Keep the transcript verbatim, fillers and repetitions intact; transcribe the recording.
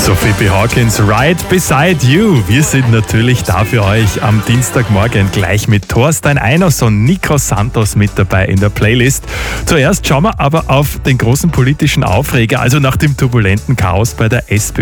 So, Phoebe Hawkins, Right Beside You. Wir sind natürlich da für euch am Dienstagmorgen gleich mit Thorstein Einers und Nico Santos mit dabei in der Playlist. Zuerst schauen wir aber auf den großen politischen Aufreger, also nach dem turbulenten Chaos bei der SPÖ